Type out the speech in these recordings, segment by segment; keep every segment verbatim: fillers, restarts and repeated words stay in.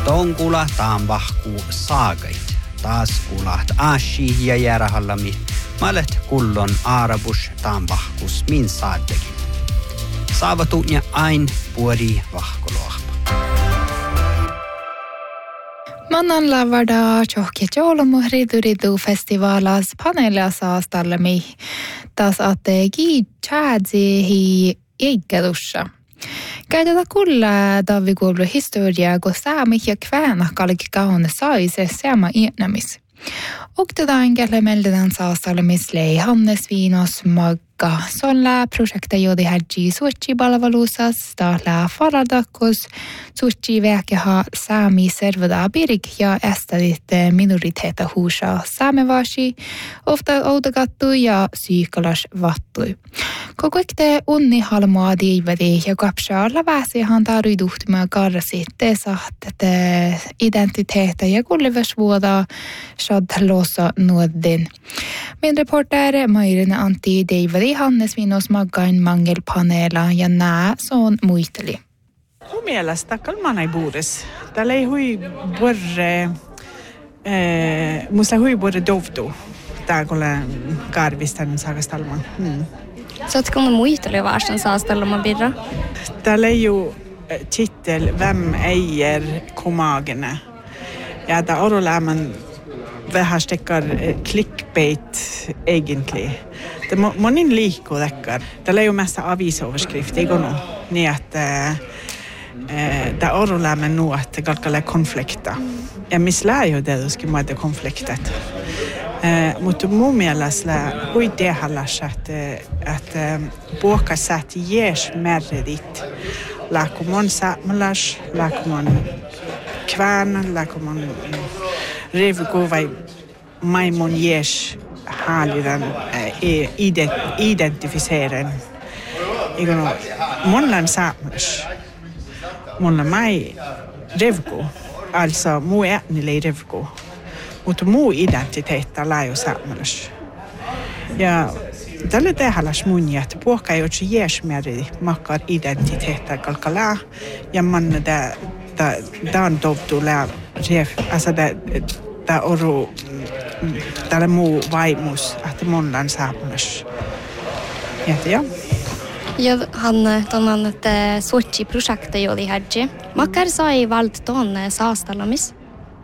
Tonkula taan vahku saagait. Taas kulat ashi ja järahallami. Malet kullon aarabus taan vahkus min saaddekin. Saavatunya ain puori vahkoloahma. Mannan lavada tjohke tjolomu riduridu festivalas panelia saastallami. Tas ate gi tjädzi hi eikädussa. Käytetään kuulla Davikuulu historiaa, kun saami ja kväänä kalki kaunne saise seama iänamis. Oktetaan kelle meldetään saastallemislei Hannes Viinos magga. Solla projekta jodi hädji suotsi palvelusas, täällä faradakos, suotsi väkeha saami servada pirik ja estadit minoriteeta huusa saamevasi, ofta outakattu ja syikalas vattui. Kokoikte unni halmaa diivedi ja kapshaalla väsihan taruiduhtimaa karrasitte sahtet identiteetä ja kullivesvuoda shadlosa nuoddin. Min reporter Mairina Antti Deivedi Hannes Viinos maggain mangelpaneela ja nää son muisteli. Mun mielestä kalmana ei buudes. Täällä ei hui borre, musta hui borre dovdu. Tää kuule karvistan saakastalman. Hmm. Så att kunna muisteli varsin saastalman birra? Täällä ei ju titel Vem äger komagene. Ja tää orolämän vähän stekkar clickbait egentlig. Det monin liikkuu täkkar. Täällä ei ole mest avisoverskrift, eikö no? Niin, että tämä orolämmen nu att kalkalla konflikta. Ja missä ei ole tietysti maita konfliktet. Mutta mun mielestä hui tehallas, että puhka saat jees merredit. Lääkumon saamalas, lääkumon kvään, lääkumon revku vai maimon jees hallidan identifiseeren. Eikö no, monlan saamalas. Monlan mai revku, alltså muu etnille revku. Mutta muu identiteetta laajo saamalas. Ja tällä tehallas mun, että puhka ei ole jeesmeri makkar identiteetta kalkalaa. Ja manna tämän tovtu lää rev, alltså tämä oru, tällä muu vaimus, että monlan saamalas. Jätä joo. Ja han ton att Sochi projektet jodi hadji. Makkar sai valt ton saastalamis.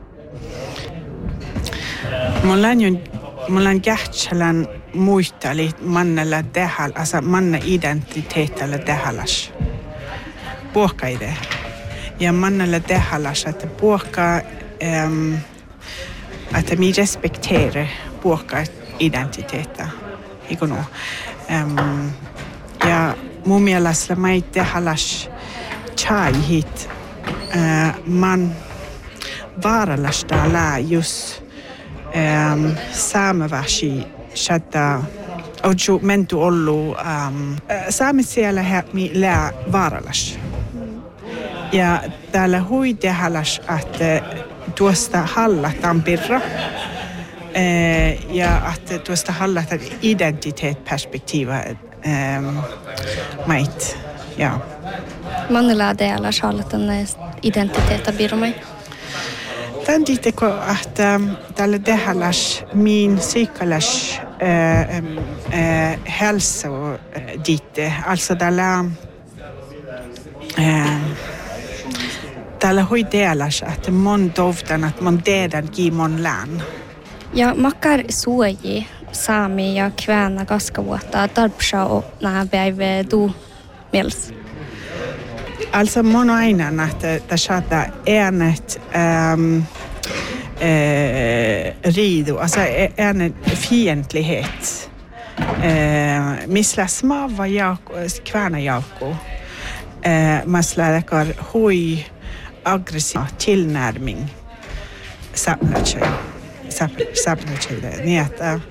Mulla on mulla on kähtsälän muistali mannella tehal, asa manna identiteetalla tehalas. Puhka ide. Ja mannella tehalas, että puhka, ähm, että mi respekterar puhka identiteetta. Eikö no? Ähm, ja mun mielestä mä ei tehalas chai hit. Äh, man vaaralasta lää just Um, saamevasi shata oju mentu ollu um, saame siellä mi lää vaaralas. Ja täällä hui tehalas, että tuosta hallataan pirra ja että tuosta hallataan identiteetperspektiiva um, mait. Ja. Manilla tehalas hallataan identiteettä birmai. Tän diitteko, että tällä tehallas min sykalas äh, äh, hälsa diitte. Alltså tällä äh, tällä hui tehallas, että mon dovtan, että mon teidän ki mon län. Ja makkar suoji saami ja kväänä kaskavuotta tarpsa och nää päivä du mils. Alltså mon aina, että tässä äänet ähm, Eh, rido, alltså en fientlighet. Eh, misla smava jako, kväna jako. Eh, masla dekar hui aggressiv tillnärming. Sapnatjej. Sapnatjej det. Niin, että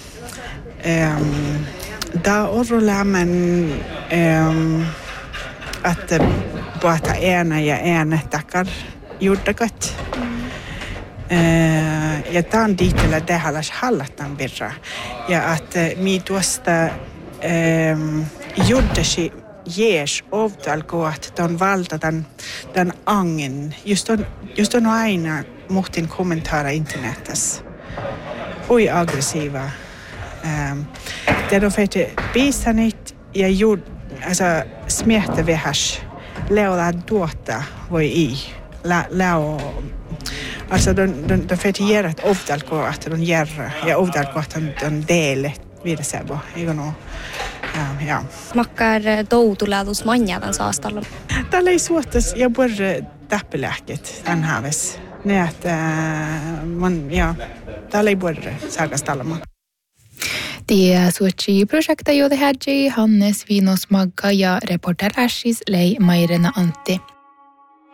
um, da orrolämmen um, että puhuta ena ja ena takar juurtakat. Ja tämän diitellä tehdään hallattan birra. Ja että mi tuosta ähm, juurdasi ges avtalkoat ton valta den den angen just on just on aina muhtin kommentarer internetas oi aggressiva ehm det de fete bisanit ja jord alltså smärta vi hash lära dåta vad i la la alltså de de de fete ger ett avtalkoat de ger ja avtalkoat den del vidare så bara jag nog Um, ja. Makkar toutuleadus manjalan saastalla. Tällä ei suotas ja bor täppelääket tämän häves. Ne että man ja tällä ei bor saagastalla. Det suochi projekta jode hadji Hannes Vinos Magga ja reporter Ashis Lei Mairena Antti.